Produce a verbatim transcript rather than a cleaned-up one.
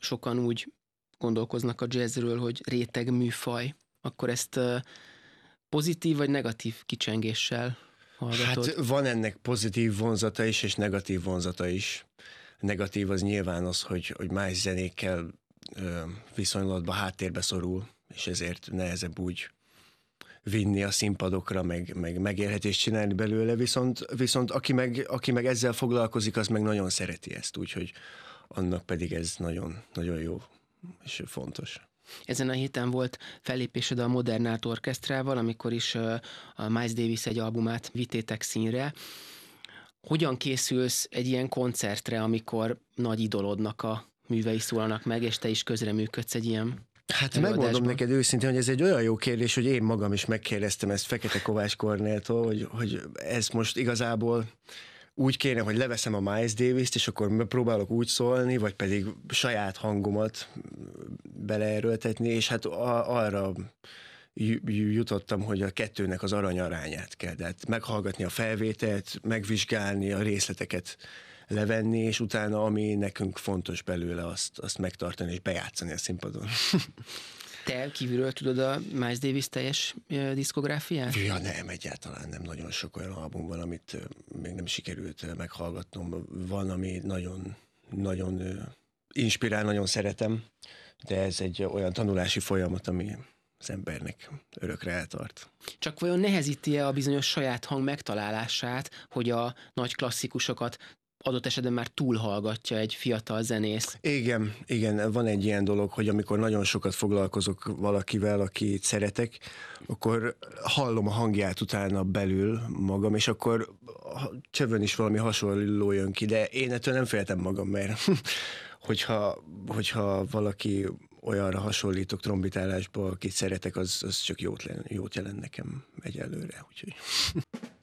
sokan úgy gondolkoznak a jazzről, hogy réteg műfaj, akkor ezt pozitív vagy negatív kicsengéssel hallgatod? Hát van ennek pozitív vonzata is, és negatív vonzata is. Negatív az nyilván az, hogy, hogy más zenékkel ö, viszonylatban háttérbe szorul, és ezért nehezebb úgy vinni a színpadokra, meg, meg megélhetést csinálni belőle, viszont, viszont aki, meg, aki meg ezzel foglalkozik, az meg nagyon szereti ezt, úgyhogy annak pedig ez nagyon, nagyon jó és fontos. Ezen a héten volt fellépésed a Modern Art Orchestrával, amikor is a Miles Davis egy albumát vittétek színre. Hogyan készülsz egy ilyen koncertre, amikor nagy idolodnak a művei szólalnak meg, és te is közreműködsz egy ilyen Hát előadásban? megmondom neked őszintén, hogy ez egy olyan jó kérdés, hogy én magam is megkérdeztem ezt Fekete Kovács Kornéltól, hogy, hogy ez most igazából úgy kéne, hogy leveszem a Miles Davis-t, és akkor próbálok úgy szólni, vagy pedig saját hangomat beleerőltetni, és hát arra jutottam, hogy a kettőnek az aranyarányát kell. Tehát meghallgatni a felvételt, megvizsgálni, a részleteket levenni, és utána, ami nekünk fontos belőle, azt, azt megtartani és bejátszani a színpadon. Te kívülről tudod a Miles Davis teljes diszkográfiát? Ja, nem, egyáltalán nem. Nagyon sok olyan album van, amit még nem sikerült meghallgatnom. Van, ami nagyon, nagyon inspirál, nagyon szeretem, de ez egy olyan tanulási folyamat, ami az embernek örökre eltart. Csak vajon nehezíti-e a bizonyos saját hang megtalálását, hogy a nagy klasszikusokat adott esetben már túlhallgatja egy fiatal zenész? Igen, igen, van egy ilyen dolog, hogy amikor nagyon sokat foglalkozok valakivel, akit szeretek, akkor hallom a hangját utána belül magam, és akkor csövön is valami hasonló jön ki, de én ettől nem féltem magam, mert hogyha, hogyha valaki olyanra hasonlítok trombitálásba, akit szeretek, az, az csak jót, jót jelent nekem egyelőre. Úgyhogy.